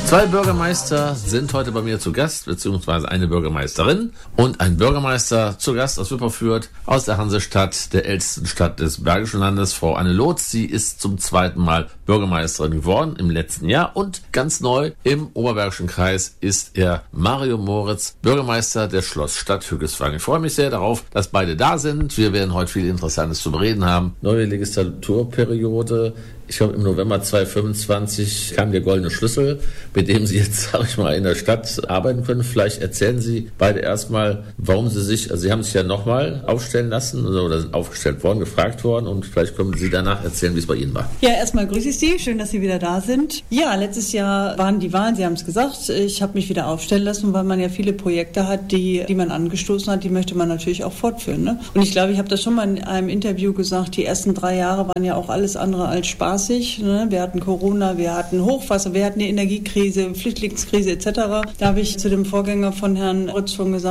Zwei Bürgermeister sind heute bei mir zu Gast, beziehungsweise eine Bürgermeisterin und ein Bürgermeister zu Gast aus Wipperfürth, aus der Hansestadt, der ältesten Stadt des Bergischen Landes, Frau Anne Lotz. Sie ist zum zweiten Mal Bürgermeisterin geworden im letzten Jahr und ganz neu im Oberbergischen Kreis ist er Mario Moritz, Bürgermeister der Schlossstadt Hüggeswagen. Ich freue mich sehr darauf, dass beide da sind. Wir werden heute viel Interessantes zu bereden haben. Neue Legislaturperiode. Ich glaube, im November 2025 kam der goldene Schlüssel, mit dem Sie jetzt, sage ich mal, in der Stadt arbeiten können. Vielleicht erzählen Sie beide erstmal, warum Sie sich, also Sie haben sich ja nochmal aufstellen lassen oder sind aufgestellt worden, gefragt worden und vielleicht können Sie danach erzählen, wie es bei Ihnen war. Ja, erstmal grüße ich Sie. Schön, dass Sie wieder da sind. Ja, letztes Jahr waren die Wahlen, Sie haben es gesagt. Ich habe mich wieder aufstellen lassen, weil man ja viele Projekte hat, die man angestoßen hat, die möchte man natürlich auch fortführen. Ne? Und ich glaube, ich habe das schon mal in einem Interview gesagt, die ersten 3 Jahre waren ja auch alles andere als spaßig. Ne? Wir hatten Corona, wir hatten Hochwasser, wir hatten die Energiekrise, Flüchtlingskrise etc. Da habe ich zu dem Vorgänger von Herrn Moritz schon gesagt,